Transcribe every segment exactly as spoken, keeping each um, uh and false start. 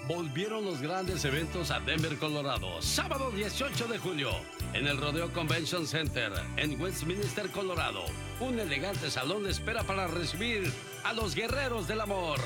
Volvieron los grandes eventos a Denver, Colorado. Sábado dieciocho de julio, en el Rodeo Convention Center, en Westminster, Colorado. Un elegante salón le espera para recibir a los guerreros del amor.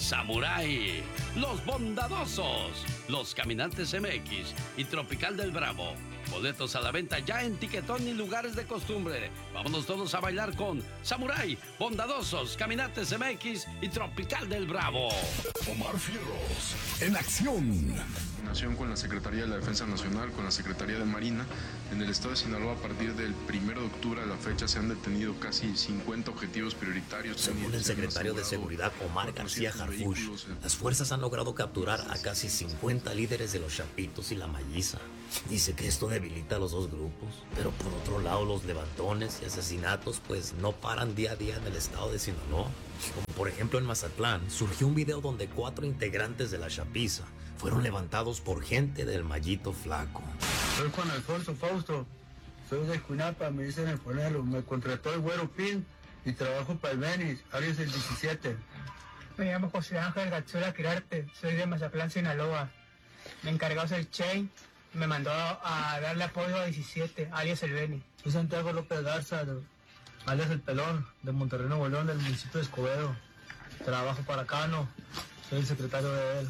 Samurai, Los Bondadosos, Los Caminantes M X y Tropical del Bravo. Boletos a la venta ya en Tiquetón y lugares de costumbre. Vámonos todos a bailar con Samurai, Bondadosos, Caminantes M X y Tropical del Bravo. Omar Fierros, en acción. Nación con la Secretaría de la Defensa Nacional, con la Secretaría de Marina. En el estado de Sinaloa, a partir del primero de octubre a la fecha, se han detenido casi cincuenta objetivos prioritarios. Según el secretario de Seguridad, Omar García Harfuch, las fuerzas han logrado capturar a casi cincuenta líderes de los Chapitos y la Malliza. Dice que esto debilita a los dos grupos, pero por otro lado los levantones y asesinatos pues no paran día a día en el estado de Sinaloa. Como por ejemplo en Mazatlán, surgió un video donde cuatro integrantes de la Chapiza fueron levantados por gente del Mallito Flaco. Soy Juan Alfonso Fausto, soy de Escuinapa, me dicen el Ponelo, me contrató el Güero Pin y trabajo para el Benis, Arias el diecisiete. Me llamo José Ángel Gatzura Quirarte, soy de Mazatlán, Sinaloa. Me encargó el Chain, me mandó a darle apoyo a diecisiete, alias el Beni. Soy Santiago López Garza, de, alias el Pelón, de Monterrey, Nuevo León, del municipio de Escobedo. Trabajo para Cano, soy el secretario de él.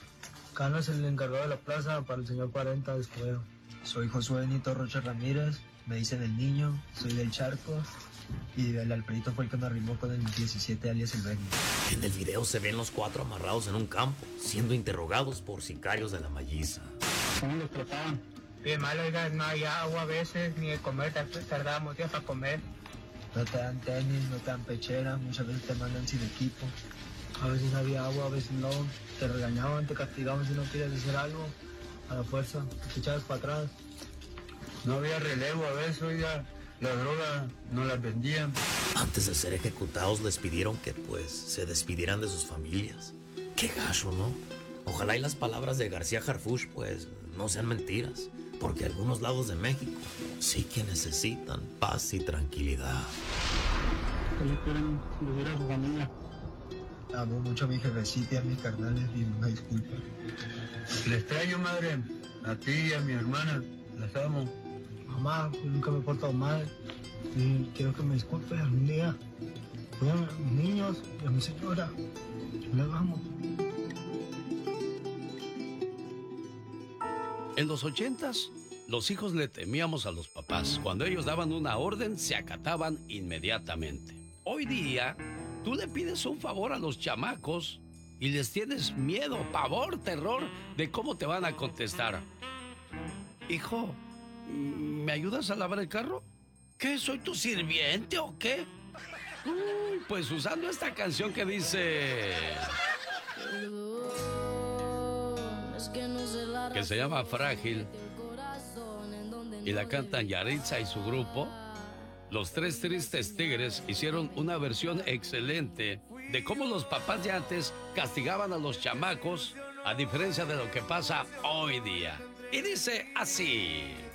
Cano es el encargado de la plaza para el señor cuarenta de Escobedo. Soy Josué Benito Rocha Ramírez, me dicen el Niño, soy del Charco. Y el Alfredito fue el que me arrimó con el diecisiete, alias el Benny. En el video se ven los cuatro amarrados en un campo, siendo interrogados por sicarios de la Malliza. ¿Cómo los trataban? Bien mal, oiga, no hay agua a veces, ni de comer, tardábamos días para comer. No te dan tenis, no te dan pechera, muchas veces te mandan sin equipo. A veces había agua, a veces no. Te regañaban, te castigaban si no querías hacer algo. A la fuerza, te echabas para atrás. No había relevo a veces, oiga. La droga no la vendían. Antes de ser ejecutados les pidieron que pues se despidieran de sus familias. Qué gacho, ¿no? Ojalá y las palabras de García Harfuch pues no sean mentiras, porque algunos lados de México sí que necesitan paz y tranquilidad. ¿Qué le quieren decir a su familia? Amo mucho a mi jefecita y a mis carnales y una disculpa. Les extraño, madre, a ti y a mi hermana. Las amo. Mamá, pues nunca me he portado mal y quiero que me disculpes algún día. Cuídame a mis niños y a mi señora. Les amo. En los ochentas, los hijos le temíamos a los papás. Cuando ellos daban una orden, se acataban inmediatamente. Hoy día, tú le pides un favor a los chamacos y les tienes miedo, pavor, terror de cómo te van a contestar. Hijo, ¿me ayudas a lavar el carro? ¿Qué? ¿Soy tu sirviente o qué? Uy, pues usando esta canción que dice... que se llama Frágil y la cantan Yaritza y su grupo. Los Tres Tristes Tigres hicieron una versión excelente de cómo los papás de antes castigaban a los chamacos, a diferencia de lo que pasa hoy día. Y dice así...